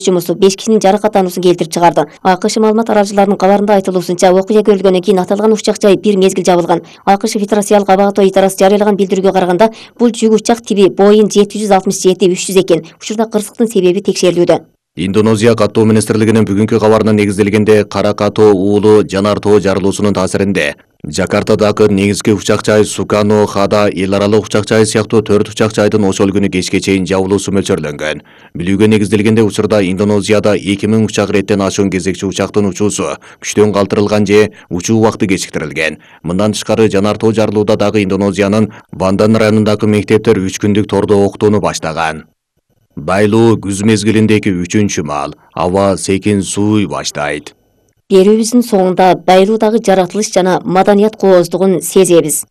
жумусу 5 кишинин жаракаттануусун келтирип чыгарды. АКШ маалымат аралчыларынын кабарында айтылуусунча, окуя көрүлгөндөн кийин аталган учак жай бир мезгил жабылган. АКШ Федерациялык аба катоо идарасы жарыялаган билдирүүгө караганда, бул жүк учак тиби Boeing 767-300 экен. Учурда кырсыктын себеби текшерилүүдө. Индонезия каттоо министрлигинин бүгүнкү кабарына негизделгенде Каракатоо уулу жанар тоо жарылуусунун таасиринде Жакартадагы негизги учак жай Сукано Хада эл аралык учак жай сыяктуу 4 учак жайдын ошол күнү кечке чейин жабылуусу мөлчөрлөнгөн. Билүүгө негизделгенде учурда Индонезияда 2000 учак реттен ашуун кезекчи учактын учуусу күчтөн калтырылган же учуу убакыты кечиктирилген. Мындан тышкары жанар тоо жарылууда дагы Индонезиянын Бандан районундагы мектептер 3 күндүк тордо окутууну баштаган. Байлуу күз мезгилиндеги 3-чү маал, аба секин сууй баштайт. Берүүбүздүн соңунда байлуудагы жаратылыш жана маданият кооздугун сезебиз.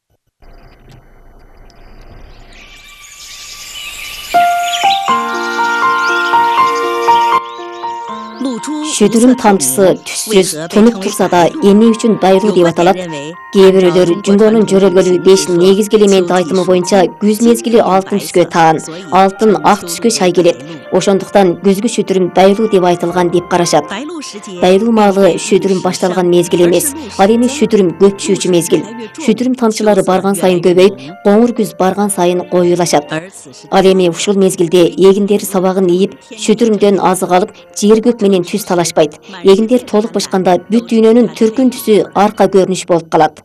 Шүдүрүм тамчысы түссүз тунук турса да эмне үчүн байлуу деп аталат? Кээ бирөөлөр Жунгонун жөрөлгөлү 5 негизги элементи айтымы боюнча күз мезгили алтын түскө таан, алтын ак түскө шай келет. Ошондуктан күзгү шүдүрүм байлуу деп айтылган деп карашат. Байлуу маалы шүдүрүм башталган мезгил эмес, ал эми шүдүрүм көп түшүүчү мезгил. Шүдүрүм тамчылары барган сайын көбөйүп, коңур күз барган сайын коюлашат. Ал эми ушул мезгилде эгиндер сабагын ийип, шүдүрүмдөн азык алып, жер көк менен түз талашпайт. Эгиндер толук бышканда бүт дүйнөнүн түркүн түсү арка көрүнүш болуп калат.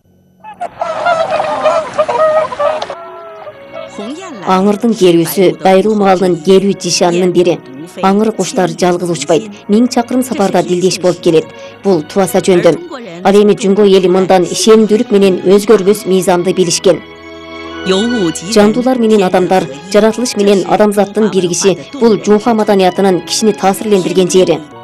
Аңырдын келүүсү байлуу маалынын келүү жишанынын бири. Аңыр куштар жалгыз учпайт, 1000 чакырым сапарда дилдеш болуп келет. Бул тубаса жөндөм. Ал эми Жунго эли мындан ишенимдүүлүк менен өзгөрбөс мыйзамды билишкен. Жандуулар менен адамдар, жаратылыш менен адамзаттын биригиши бул Жунха маданиятынын кишини таасирлендирген жери.